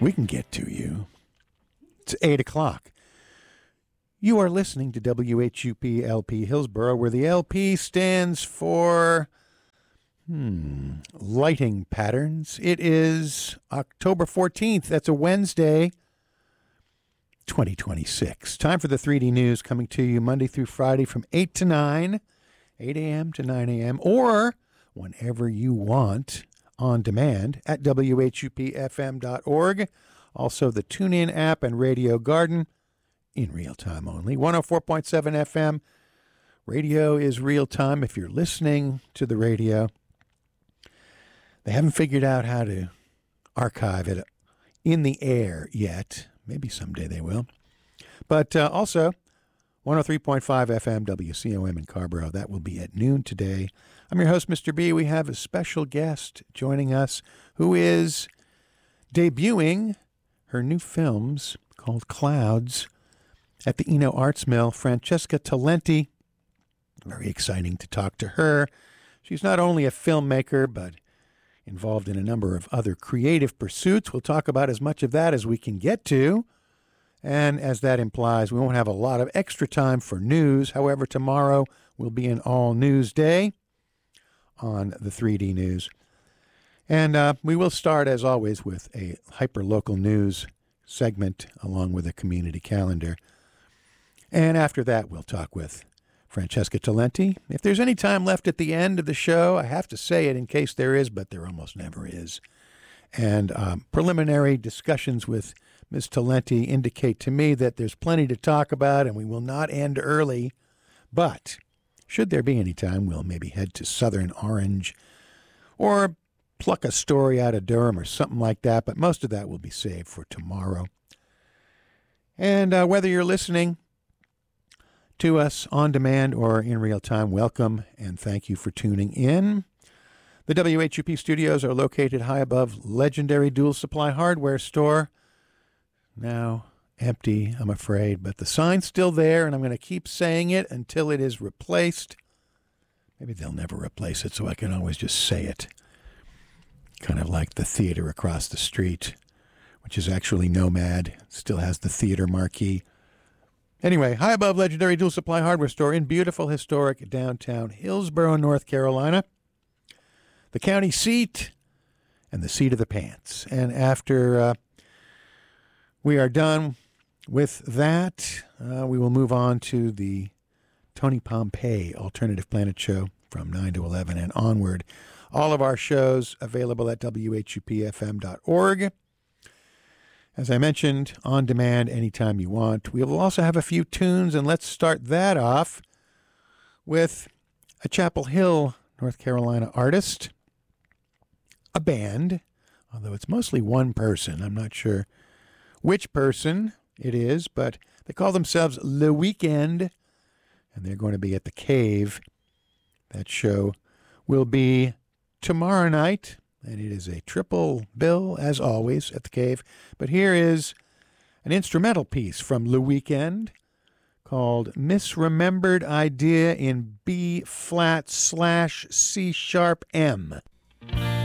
We can get to you. It's 8 o'clock. You are listening to WHUP LP Hillsborough, where the LP stands for lighting patterns. It is October 14th. That's a Wednesday, 2026. Time for the 3D News, coming to you Monday through Friday from 8 to 9, 8 a.m. to 9 a.m., or whenever you want on demand at WHUPFM.org. Also, the TuneIn app and Radio Garden in real time only. 104.7 FM. Radio is real time if you're listening to the radio. They haven't figured out how to archive it in the air yet. Maybe someday they will. But also, 103.5 FM WCOM in Carrboro. That will be at noon today. I'm your host, Mr. B. We have a special guest joining us who is debuting her new films called Clouds at the Eno Arts Mill. Francesca Talenti. Very exciting to talk to her. She's not only a filmmaker, but involved in a number of other creative pursuits. We'll talk about as much of that as we can get to. And as that implies, we won't have a lot of extra time for news. However, tomorrow will be an all-news day on the 3D News. And we will start, as always, with a hyper-local news segment along with a community calendar. And after that, we'll talk with Francesca Talenti. If there's any time left at the end of the show, I have to say it in case there is, but there almost never is. And preliminary discussions with Ms. Talenti indicate to me that there's plenty to talk about and we will not end early. But should there be any time, we'll maybe head to Southern Orange or pluck a story out of Durham or something like that. But most of that will be saved for tomorrow. And whether you're listening to us on demand or in real time, welcome and thank you for tuning in. The WHUP studios are located high above legendary Dual Supply hardware store. Now empty, I'm afraid, but the sign's still there, and I'm going to keep saying it until it is replaced. Maybe they'll never replace it, so I can always just say it. Kind of like the theater across the street, which is actually Nomad, still has the theater marquee. Anyway, high above legendary Dual Supply hardware store in beautiful, historic downtown Hillsborough, North Carolina. The county seat and the seat of the pants. And after we are done with that, we will move on to the Tony Pompei Alternative Planet Show from 9 to 11 and onward. All of our shows available at WHUPFM.org. As I mentioned, on demand anytime you want. We will also have a few tunes, and let's start that off with a Chapel Hill, North Carolina artist, a band, although it's mostly one person. I'm not sure which person it is, but they call themselves Le Weekend, and they're going to be at the Cave. That show will be tomorrow night, and it is a triple bill, as always, at the Cave. But here is an instrumental piece from Le Weekend called Misremembered Idea in B-flat/C#M.